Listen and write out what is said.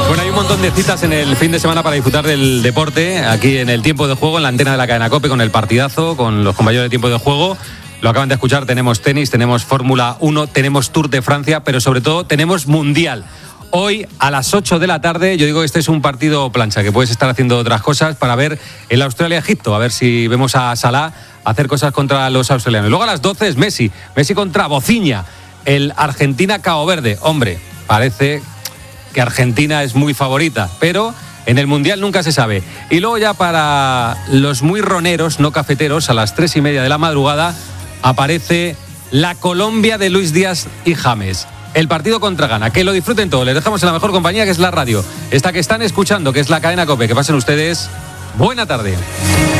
Bueno, hay un montón de citas en el fin de semana para disfrutar del deporte, aquí en el Tiempo de Juego, en la antena de la cadena COPE, con el partidazo, con los compañeros de Tiempo de Juego. Lo acaban de escuchar, tenemos tenis, tenemos Fórmula 1, tenemos Tour de Francia, pero sobre todo tenemos Mundial. Hoy a las 8 de la tarde, yo digo que este es un partido plancha, que puedes estar haciendo otras cosas para ver el Australia-Egipto, a ver si vemos a Salah hacer cosas contra los australianos. Luego a las 12 es Messi contra Bociña, el Argentina-Cabo Verde. Hombre, parece que Argentina es muy favorita, pero en el Mundial nunca se sabe. Y luego ya para los muy roneros, no cafeteros, a las 3:30 de la madrugada aparece la Colombia de Luis Díaz y James. El partido contra Ghana. Que lo disfruten todos. Les dejamos en la mejor compañía, que es la radio. Esta que están escuchando, que es la cadena COPE. Que pasen ustedes buena tarde.